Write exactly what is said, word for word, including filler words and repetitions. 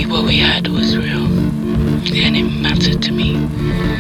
me what we had was real, and it mattered to me.